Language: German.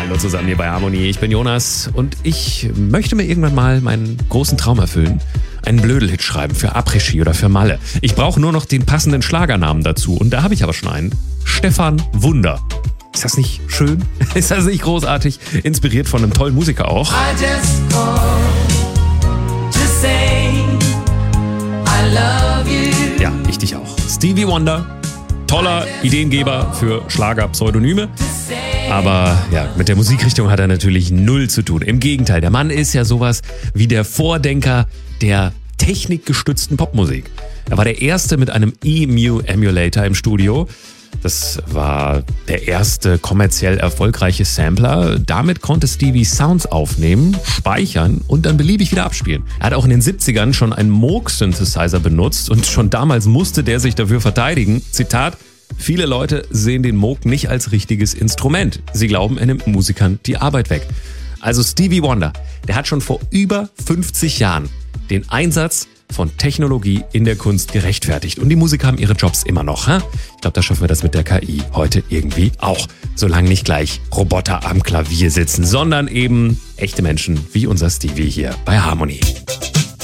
Hallo zusammen hier bei Harmonie, ich bin Jonas und ich möchte mir irgendwann mal meinen großen Traum erfüllen. Einen Blödelhit schreiben für Après-Ski oder für Malle. Ich brauche nur noch den passenden Schlagernamen dazu und da habe ich aber schon einen. Stefan Wunder. Ist das nicht schön? Ist das nicht großartig? Inspiriert von einem tollen Musiker auch. I just called to say I love you. Ja, ich dich auch. Stevie Wonder, toller Ideengeber für Schlager-Pseudonyme. Aber ja, mit der Musikrichtung hat er natürlich null zu tun. Im Gegenteil, der Mann ist ja sowas wie der Vordenker der technikgestützten Popmusik. Er war der Erste mit einem EMU-Emulator im Studio. Das war der erste kommerziell erfolgreiche Sampler. Damit konnte Stevie Sounds aufnehmen, speichern und dann beliebig wieder abspielen. Er hat auch in den 70ern schon einen Moog-Synthesizer benutzt und schon damals musste der sich dafür verteidigen. Zitat: Viele Leute sehen den Moog nicht als richtiges Instrument. Sie glauben, er nimmt Musikern die Arbeit weg. Also Stevie Wonder, der hat schon vor über 50 Jahren den Einsatz von Technologie in der Kunst gerechtfertigt. Und die Musiker haben ihre Jobs immer noch. Ich glaube, da schaffen wir das mit der KI heute irgendwie auch. Solange nicht gleich Roboter am Klavier sitzen, sondern eben echte Menschen wie unser Stevie hier bei Harmonie.